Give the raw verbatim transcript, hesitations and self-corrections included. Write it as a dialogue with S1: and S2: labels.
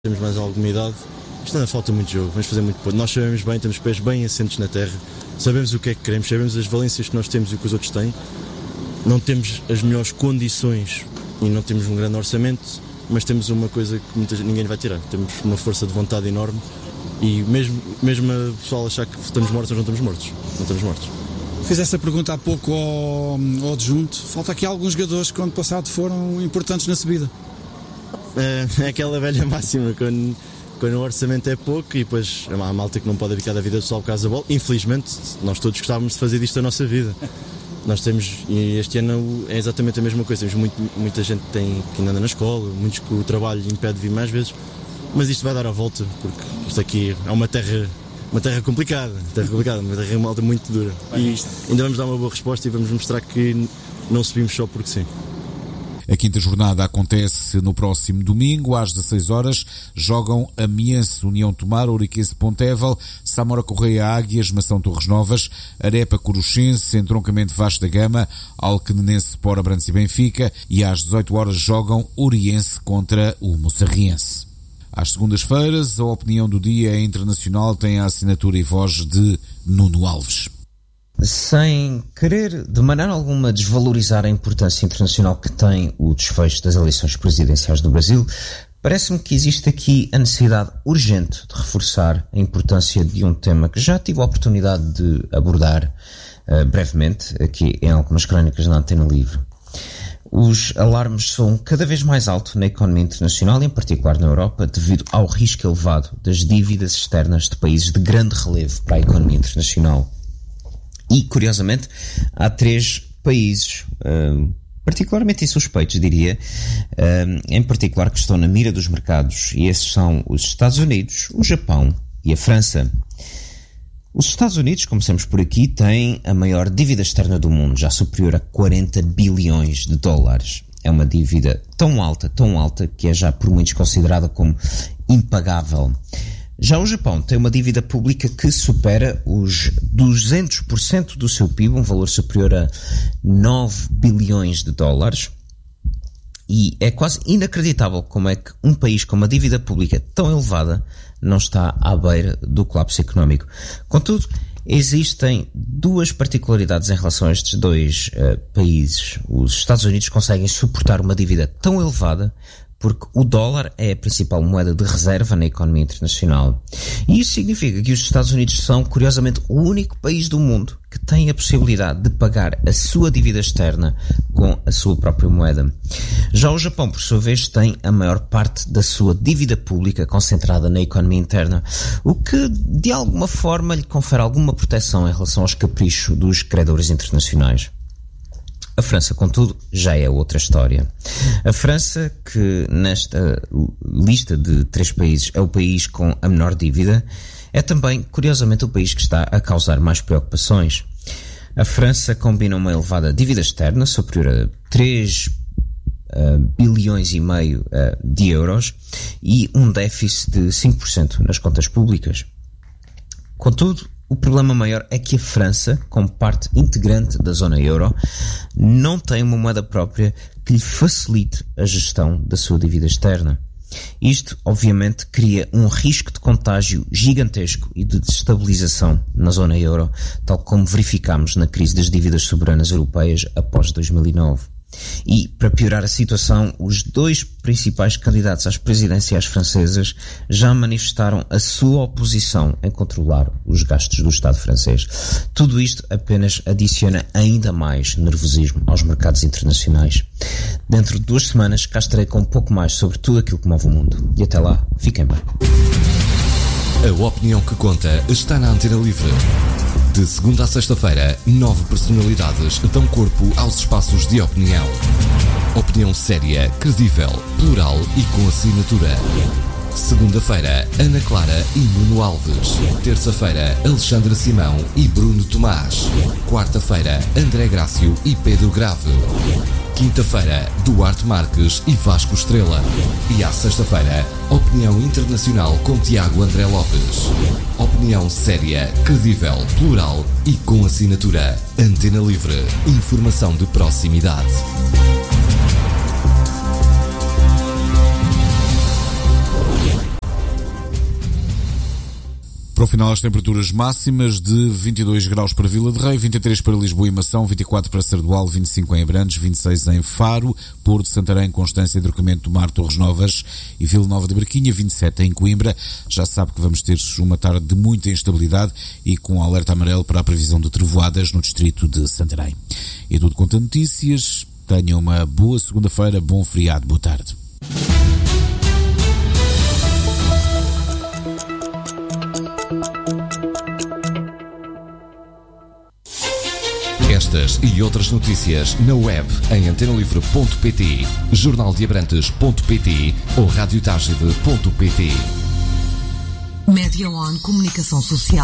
S1: temos mais alguma idade, isto ainda falta muito jogo, vamos fazer muito pouco. Nós sabemos bem, temos pés bem assentos na terra, sabemos o que é que queremos, sabemos as valências que nós temos e o que os outros têm. Não temos as melhores condições e não temos um grande orçamento, mas temos uma coisa que muita, ninguém vai tirar, temos uma força de vontade enorme e mesmo, mesmo a pessoal achar que estamos mortos, nós não estamos mortos, não estamos mortos.
S2: Fiz essa pergunta há pouco ao, ao adjunto, falta aqui alguns jogadores que ano passado foram importantes na subida.
S1: É, é aquela velha máxima, quando, quando o orçamento é pouco e depois há uma malta que não pode dedicar a vida só por causa da bola. Infelizmente, nós todos gostávamos de fazer disto a nossa vida. Nós temos, e este ano é exatamente a mesma coisa, temos muito, muita gente que, tem, que ainda anda na escola, muitos que o trabalho impede de vir mais vezes, mas isto vai dar a volta, porque isto aqui é uma terra, uma terra complicada, terra complicada, uma terra malta muito dura. E ainda vamos dar uma boa resposta e vamos mostrar que não subimos só porque sim.
S3: A quinta jornada acontece no próximo domingo, às dezasseis horas. Jogam Amiense, União Tomar, Ouriquense, Pontevel, Samora Correia, Águias, Mação Torres Novas, Arepa, Coruchense, Entroncamento Vasco da Gama, Alquenense, Sport Abrantes e Benfica, e às dezoito horas jogam Oriense contra o Moçarriense. Às segundas-feiras, a opinião do dia internacional tem a assinatura e voz de Nuno Alves.
S4: Sem querer de maneira alguma desvalorizar a importância internacional que tem o desfecho das eleições presidenciais do Brasil, parece-me que existe aqui a necessidade urgente de reforçar a importância de um tema que já tive a oportunidade de abordar uh, brevemente aqui em algumas crónicas na Antena Livre. Os alarmes soam cada vez mais alto na economia internacional, em particular na Europa, devido ao risco elevado das dívidas externas de países de grande relevo para a economia internacional. E, curiosamente, há três países, uh, particularmente insuspeitos, diria, uh, em particular que estão na mira dos mercados, e esses são os Estados Unidos, o Japão e a França. Os Estados Unidos, como sempre por aqui, têm a maior dívida externa do mundo, já superior a quarenta bilhões de dólares. É uma dívida tão alta, tão alta, que é já por muitos considerada como impagável. Já o Japão tem uma dívida pública que supera os duzentos por cento do seu P I B, um valor superior a nove bilhões de dólares. E é quase inacreditável como é que um país com uma dívida pública tão elevada não está à beira do colapso económico. Contudo, existem duas particularidades em relação a estes dois uh, países. Os Estados Unidos conseguem suportar uma dívida tão elevada porque o dólar é a principal moeda de reserva na economia internacional. E isso significa que os Estados Unidos são, curiosamente, o único país do mundo que tem a possibilidade de pagar a sua dívida externa com a sua própria moeda. Já o Japão, por sua vez, tem a maior parte da sua dívida pública concentrada na economia interna, o que, de alguma forma, lhe confere alguma proteção em relação aos caprichos dos credores internacionais. A França, contudo, já é outra história. A França, que nesta lista de três países é o país com a menor dívida, é também, curiosamente, o país que está a causar mais preocupações. A França combina uma elevada dívida externa, superior a três uh, bilhões e meio uh, de euros, e um déficit de cinco por cento nas contas públicas. Contudo, o problema maior é que a França, como parte integrante da zona euro, não tem uma moeda própria que lhe facilite a gestão da sua dívida externa. Isto, obviamente, cria um risco de contágio gigantesco e de destabilização na zona euro, tal como verificámos na crise das dívidas soberanas europeias após dois mil e nove. E, para piorar a situação, os dois principais candidatos às presidenciais francesas já manifestaram a sua oposição em controlar os gastos do Estado francês. Tudo isto apenas adiciona ainda mais nervosismo aos mercados internacionais. Dentro de duas semanas cá estarei com um pouco mais sobre tudo aquilo que move o mundo. E até lá, fiquem bem.
S5: A opinião que conta está na Antena Livre. De segunda a sexta-feira, nove personalidades dão corpo aos espaços de opinião. Opinião séria, credível, plural e com assinatura. Segunda-feira, Ana Clara e Nuno Alves. Terça-feira, Alexandra Simão e Bruno Tomás. Quarta-feira, André Grácio e Pedro Grave. Quinta-feira, Duarte Marques e Vasco Estrela. E à sexta-feira, Opinião Internacional com Tiago André Lopes. Opinião séria, credível, plural e com assinatura. Antena Livre. Informação de proximidade.
S3: Para o final, as temperaturas máximas de vinte e dois graus para Vila de Rei, vinte e três para Lisboa e Mação, vinte e quatro para Sardual, vinte e cinco em Abrantes, vinte e seis em Faro, Porto, Santarém, Constância, Drocamento do Mar, Torres Novas e Vila Nova de Barquinha, vinte e sete em Coimbra. Já se sabe que vamos ter uma tarde de muita instabilidade e com alerta amarelo para a previsão de trovoadas no distrito de Santarém. É tudo quanto a notícias. Tenham uma boa segunda-feira, bom feriado, boa tarde.
S5: Estas e outras notícias na web em antena livre ponto pt, jornal de abrantes ponto pt ou rádio tagide ponto pt.
S6: Média On Comunicação Social.